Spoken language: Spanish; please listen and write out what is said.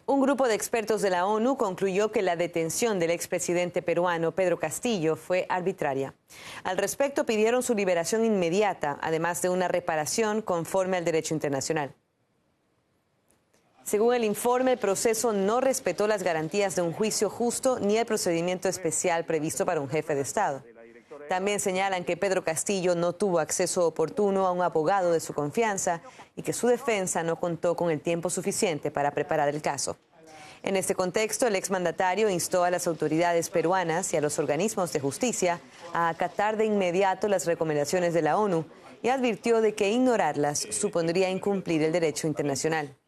Un grupo de expertos de la ONU concluyó que la detención del expresidente peruano Pedro Castillo fue arbitraria. Al respecto, pidieron su liberación inmediata, además de una reparación conforme al derecho internacional. Según el informe, el proceso no respetó las garantías de un juicio justo ni el procedimiento especial previsto para un jefe de Estado. También señalan que Pedro Castillo no tuvo acceso oportuno a un abogado de su confianza y que su defensa no contó con el tiempo suficiente para preparar el caso. En este contexto, el exmandatario instó a las autoridades peruanas y a los organismos de justicia a acatar de inmediato las recomendaciones de la ONU y advirtió de que ignorarlas supondría incumplir el derecho internacional.